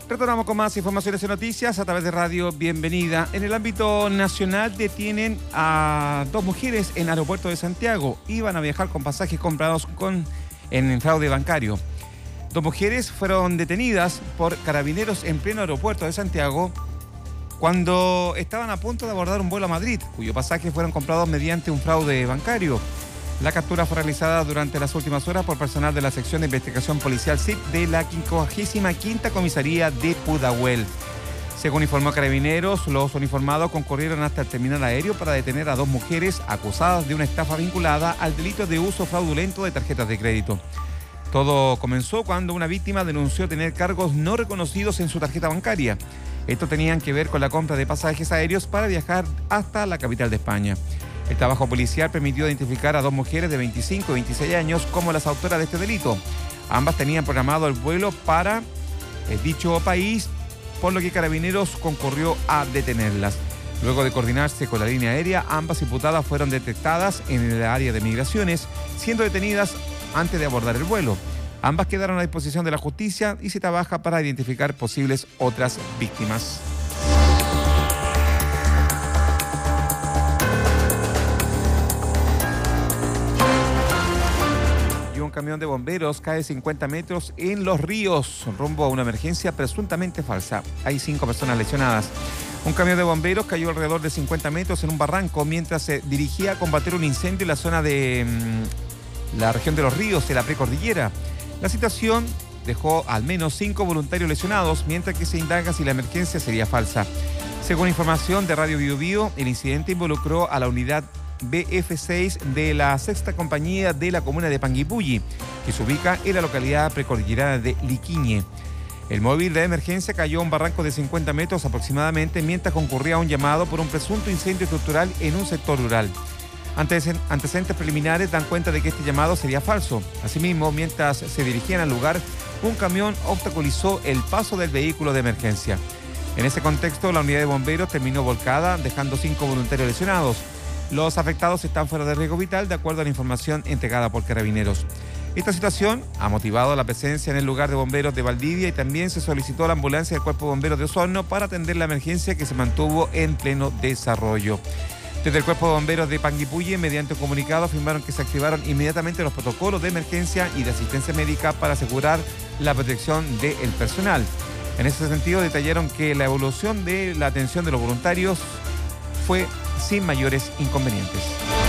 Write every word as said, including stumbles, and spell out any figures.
Retornamos con más informaciones y noticias a través de Radio Bienvenida. En el ámbito nacional detienen a dos mujeres en aeropuerto de Santiago. Iban a viajar con pasajes comprados con, en fraude bancario. Dos mujeres fueron detenidas por carabineros en pleno aeropuerto de Santiago cuando estaban a punto de abordar un vuelo a Madrid, cuyos pasajes fueron comprados mediante un fraude bancario. La captura fue realizada durante las últimas horas por personal de la sección de investigación policial S I P de la quincuagésima quinta comisaría de Pudahuel. Según informó Carabineros, los uniformados concurrieron hasta el terminal aéreo para detener a dos mujeres acusadas de una estafa vinculada al delito de uso fraudulento de tarjetas de crédito. Todo comenzó cuando una víctima denunció tener cargos no reconocidos en su tarjeta bancaria. Estos tenían que ver con la compra de pasajes aéreos para viajar hasta la capital de España. El trabajo policial permitió identificar a dos mujeres de veinticinco y veintiséis años como las autoras de este delito. Ambas tenían programado el vuelo para eh, dicho país, por lo que Carabineros concurrió a detenerlas. Luego de coordinarse con la línea aérea, ambas imputadas fueron detectadas en el área de migraciones, siendo detenidas antes de abordar el vuelo. Ambas quedaron a disposición de la justicia y se trabaja para identificar posibles otras víctimas. Un camión de bomberos cae cincuenta metros en Los Ríos, rumbo a una emergencia presuntamente falsa. Hay cinco personas lesionadas. Un camión de bomberos cayó alrededor de cincuenta metros en un barranco mientras se dirigía a combatir un incendio en la zona de mmm, la región de Los Ríos, de la precordillera. La situación dejó al menos cinco voluntarios lesionados, mientras que se indaga si la emergencia sería falsa. Según información de Radio Bio Bio, el incidente involucró a la unidad B F seis de la sexta compañía de la comuna de Panguipulli, que se ubica en la localidad precordillerana de Liquiñe. El móvil de emergencia cayó a un barranco de cincuenta metros aproximadamente mientras concurría a un llamado por un presunto incendio estructural en un sector rural. Antecedentes preliminares dan cuenta de que este llamado sería falso. Asimismo, mientras se dirigían al lugar, un camión obstaculizó el paso del vehículo de emergencia. En ese contexto, la unidad de bomberos terminó volcada, dejando cinco voluntarios lesionados. Los afectados están fuera de riesgo vital, de acuerdo a la información entregada por Carabineros. Esta situación ha motivado la presencia en el lugar de bomberos de Valdivia y también se solicitó la ambulancia del Cuerpo de Bomberos de Osorno para atender la emergencia que se mantuvo en pleno desarrollo. Desde el Cuerpo de Bomberos de Panguipulli, mediante un comunicado, afirmaron que se activaron inmediatamente los protocolos de emergencia y de asistencia médica para asegurar la protección del personal. En ese sentido, detallaron que la evolución de la atención de los voluntarios fue sin mayores inconvenientes.